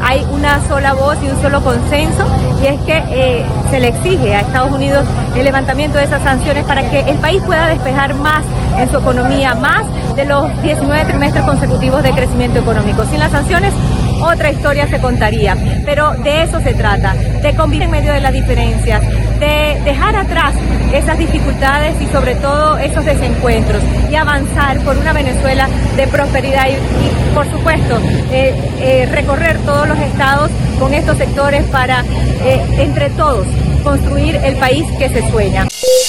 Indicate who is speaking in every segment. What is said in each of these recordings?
Speaker 1: hay una sola voz y un solo consenso, y es que se le exige a Estados Unidos el levantamiento de esas sanciones para que el país pueda despejar más en su economía, más de los 19 trimestres consecutivos de crecimiento económico. Sin las sanciones, otra historia se contaría, pero de eso se trata, de convivir en medio de las diferencias, de dejar atrás esas dificultades y sobre todo esos desencuentros y avanzar por una Venezuela de prosperidad y por supuesto, recorrer todos los estados con estos sectores para, entre todos, construir el país que se sueña.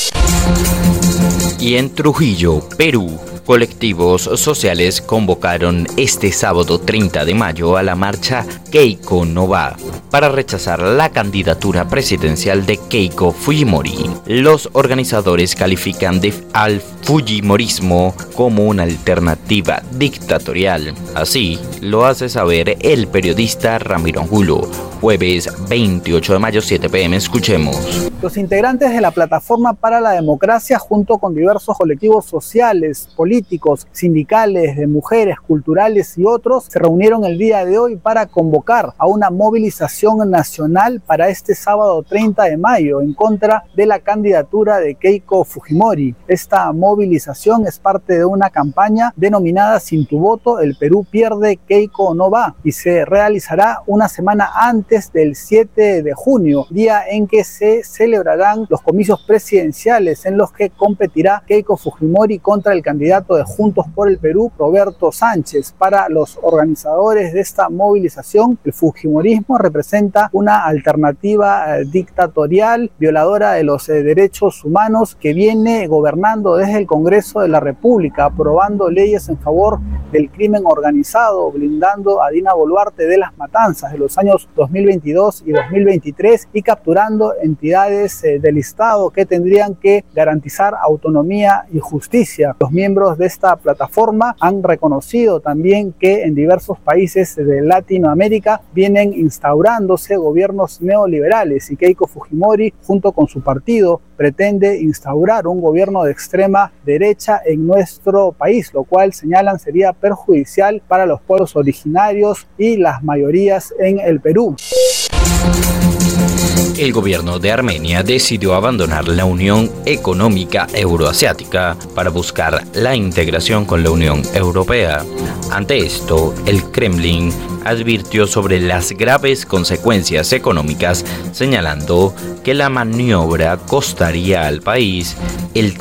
Speaker 2: Y en Trujillo, Perú, colectivos sociales convocaron este sábado 30 de mayo a la marcha Keiko no va para rechazar la candidatura presidencial de Keiko Fujimori. Los organizadores califican al fujimorismo como una alternativa dictatorial. Así lo hace saber el periodista Ramiro Angulo. Jueves 28 de mayo, 7 p.m. Escuchemos.
Speaker 3: Los integrantes de la Plataforma para la Democracia, junto con diversos colectivos sociales, políticos, sindicales, de mujeres, culturales y otros, se reunieron el día de hoy para convocar a una movilización nacional para este sábado 30 de mayo en contra de la candidatura de Keiko Fujimori. Esta movilización es parte de una campaña denominada Sin tu voto, el Perú pierde, Keiko no va, y se realizará una semana antes del 7 de junio, día en que se celebrarán los comicios presidenciales en los que competirá Keiko Fujimori contra el candidato de Juntos por el Perú, Roberto Sánchez. Para los organizadores de esta movilización, el fujimorismo representa una alternativa dictatorial, violadora de los derechos humanos, que viene gobernando desde el Congreso de la República, aprobando leyes en favor del crimen organizado, blindando a Dina Boluarte de las matanzas de los años 2022 y 2023 y capturando entidades del Estado que tendrían que garantizar autonomía y justicia. Los miembros de esta plataforma han reconocido también que en diversos países de Latinoamérica vienen instaurándose gobiernos neoliberales y Keiko Fujimori, junto con su partido, pretende instaurar un gobierno de extrema derecha en nuestro país, lo cual señalan sería perjudicial para los pueblos originarios y las mayorías en el Perú.
Speaker 2: El gobierno de Armenia decidió abandonar la Unión Económica Euroasiática para buscar la integración con la Unión Europea. Ante esto, el Kremlin advirtió sobre las graves consecuencias económicas, señalando que la maniobra costaría al país el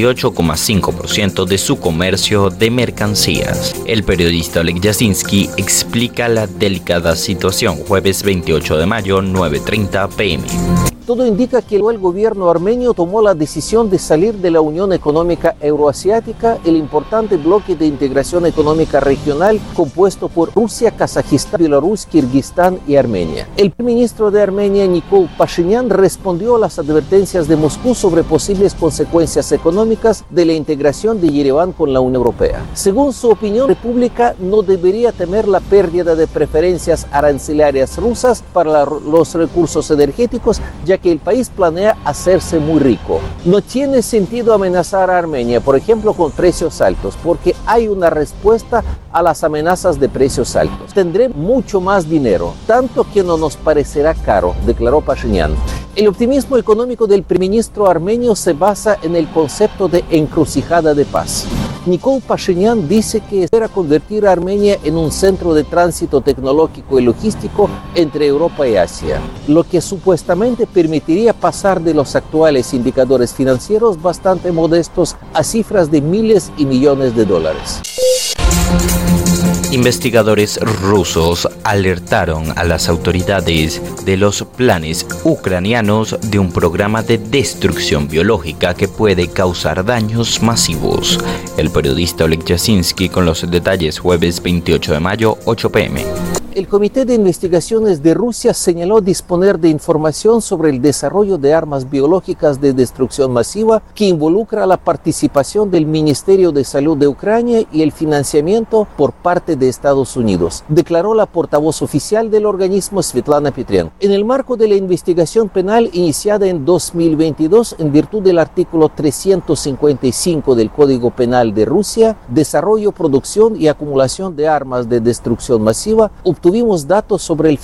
Speaker 2: 38,5% de su comercio de mercancías. El periodista Oleg Yasinski explica la delicada situación. Jueves 28 de mayo, 9:30 p.m.
Speaker 4: Todo indica que el gobierno armenio tomó la decisión de salir de la Unión Económica Euroasiática, el importante bloque de integración económica regional compuesto por Rusia, Kazajistán, Bielorrusia, Kirguistán y Armenia. El primer ministro de Armenia, Nikol Pashinyan, respondió a las advertencias de Moscú sobre posibles consecuencias económicas de la integración de Yerevan con la Unión Europea. Según su opinión, la República no debería temer la pérdida de preferencias arancelarias rusas para los recursos energéticos, ya que el país planea hacerse muy rico. No tiene sentido amenazar a Armenia, por ejemplo, con precios altos, porque hay una respuesta a las amenazas de precios altos. Tendré mucho más dinero, tanto que no nos parecerá caro, declaró Pashinyan. El optimismo económico del primer ministro armenio se basa en el concepto de encrucijada de paz. Nikol Pashinyan dice que espera convertir a Armenia en un centro de tránsito tecnológico y logístico entre Europa y Asia, lo que supuestamente permitiría pasar de los actuales indicadores financieros bastante modestos a cifras de miles y millones de dólares.
Speaker 2: Investigadores rusos alertaron a las autoridades de los planes ucranianos de un programa de destrucción biológica que puede causar daños masivos. El periodista Oleg Yasinski con los detalles. Jueves 28 de mayo, 8 p.m.
Speaker 4: El Comité de Investigaciones de Rusia señaló disponer de información sobre el desarrollo de armas biológicas de destrucción masiva que involucra la participación del Ministerio de Salud de Ucrania y el financiamiento por parte de Estados Unidos, declaró la portavoz oficial del organismo Svetlana Petrenko. En el marco de la investigación penal iniciada en 2022 en virtud del artículo 355 del Código Penal de Rusia, desarrollo, producción y acumulación de armas de destrucción masiva, obtuvimos datos sobre el